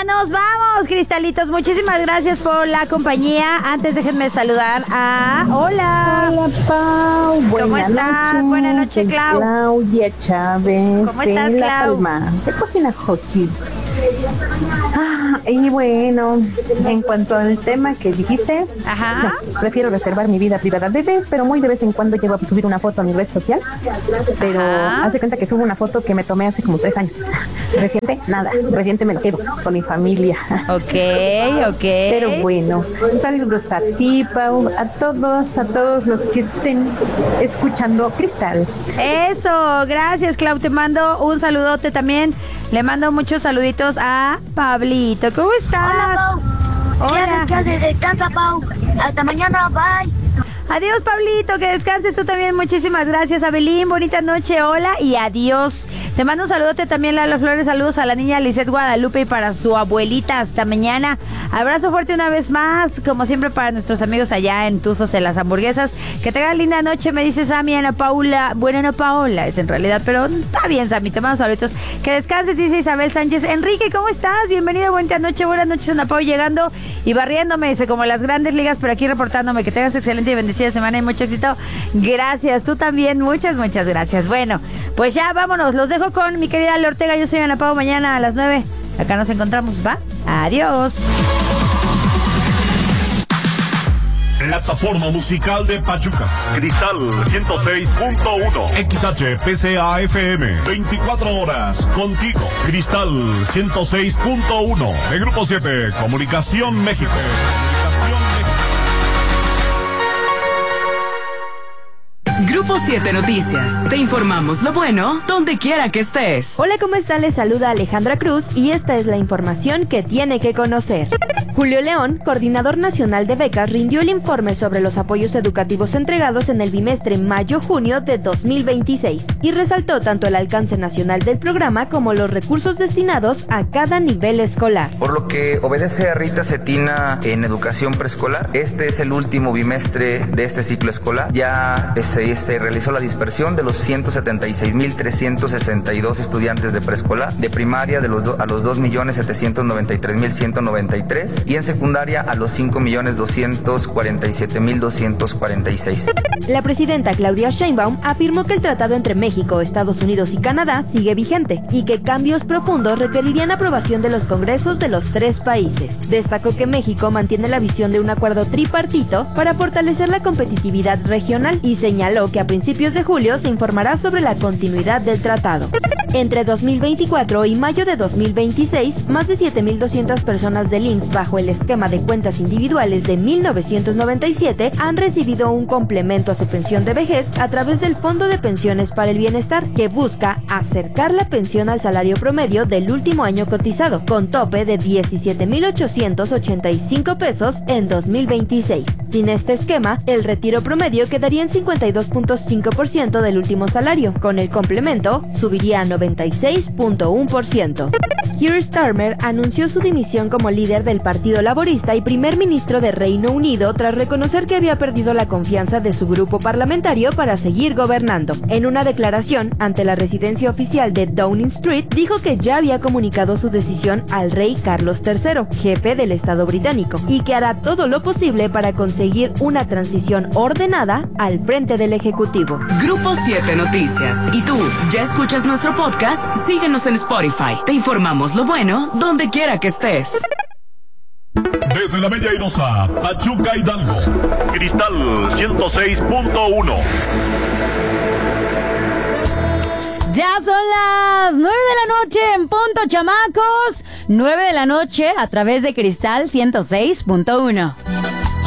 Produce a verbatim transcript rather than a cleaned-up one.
Ya nos vamos, cristalitos. Muchísimas gracias por la compañía. Antes déjenme saludar a... Hola. Hola, Pau. Buenas ¿Cómo estás? Noches. Buenas noches, Clau. Claudia Chávez. ¿Cómo estás, de Clau? La Palma, de Cocina Hockey. Ah, y bueno, en cuanto al tema que dijiste, Ajá. no, prefiero reservar mi vida privada de vez, pero muy de vez en cuando llego a subir una foto a mi red social. Pero Ajá. haz de cuenta que subo una foto que me tomé hace como tres años. Reciente, nada. Reciente me lo quedo con mi familia. Ok, ok. Pero bueno, saludos a ti, Pau, a todos, a todos los que estén escuchando Cristal. Eso, gracias, Clau. Te mando un saludote también. Le mando muchos saluditos a Pablito. ¿Cómo estás? Hola, Pau. Hola. ¿Qué haces? Descansa, Pau. Hasta mañana, bye. Adiós, Pablito, que descanses tú también. Muchísimas gracias, Abelín. Bonita noche, hola y adiós. Te mando un saludote también, Lalo Flores. Saludos a la niña Lisette Guadalupe y para su abuelita. Hasta mañana. Abrazo fuerte una vez más, como siempre, para nuestros amigos allá en Tuzos, en las hamburguesas. Que tengan linda noche, me dice Sammy, Ana Paula. Bueno, no Paola es en realidad, pero está bien, Sammy. Te mando saluditos. Que descanses, dice Isabel Sánchez. Enrique, ¿cómo estás? Bienvenido, bonita noche. Buenas noches, Ana Pau, llegando y barriéndome, dice, como las grandes ligas, pero aquí reportándome. Que tengas excelente y bendecida semana y mucho éxito. Gracias, tú también, muchas, muchas gracias. Bueno, pues ya vámonos, los dejo con mi querida Ale Ortega. Yo soy Ana Pau, mañana a las nueve. Acá nos encontramos, ¿va? Adiós. Plataforma musical de Pachuca. Cristal ciento seis punto uno. X H P C A F M. veinticuatro horas contigo. Cristal ciento seis punto uno. De Grupo siete. Comunicación México. Grupo siete Noticias. Te informamos lo bueno donde quiera que estés. Hola, ¿cómo están? Les saluda Alejandra Cruz y esta es la información que tiene que conocer. Julio León, coordinador nacional de becas, rindió el informe sobre los apoyos educativos entregados en el bimestre mayo-junio de dos mil veintiséis y resaltó tanto el alcance nacional del programa como los recursos destinados a cada nivel escolar. Por lo que obedece a Rita Cetina en educación preescolar, este es el último bimestre de este ciclo escolar. Ya se, se realizó la dispersión de los ciento setenta y seis mil trescientos sesenta y dos estudiantes de preescolar, de primaria de los do, a los dos millones setecientos noventa y tres mil ciento noventa y tres y en secundaria a los cinco millones doscientos cuarenta y siete mil doscientos cuarenta y seis. La presidenta Claudia Sheinbaum afirmó que el tratado entre México, Estados Unidos y Canadá sigue vigente y que cambios profundos requerirían aprobación de los congresos de los tres países. Destacó que México mantiene la visión de un acuerdo tripartito para fortalecer la competitividad regional y señaló que a principios de julio se informará sobre la continuidad del tratado. Entre dos mil veinticuatro y mayo de dos mil veintiséis, más de siete mil doscientas personas del I M S S bajo el esquema de cuentas individuales de mil novecientos noventa y siete han recibido un complemento a su pensión de vejez a través del Fondo de Pensiones para el Bienestar, que busca acercar la pensión al salario promedio del último año cotizado, con tope de diecisiete mil ochocientos ochenta y cinco pesos en dos mil veintiséis. Sin este esquema, el retiro promedio quedaría en cincuenta y dos punto cinco por ciento del último salario. Con el complemento, subiría a noventa y seis punto uno por ciento. Keir Starmer anunció su dimisión como líder del Partido Laborista y primer ministro de Reino Unido tras reconocer que había perdido la confianza de su grupo parlamentario para seguir gobernando. En una declaración ante la residencia oficial de Downing Street, dijo que ya había comunicado su decisión al rey Carlos tercero, jefe del Estado británico, y que hará todo lo posible para conseguir una transición ordenada al frente del Ejecutivo. Grupo siete Noticias. ¿Y tú, ya escuchas nuestro podcast? Síguenos en Spotify. Te informamos lo bueno donde quiera que estés. Desde la Bella Airosa, Pachuca, Hidalgo. Cristal ciento seis punto uno. Ya son las nueve de la noche en punto, chamacos. Nueve de la noche a través de Cristal ciento seis punto uno.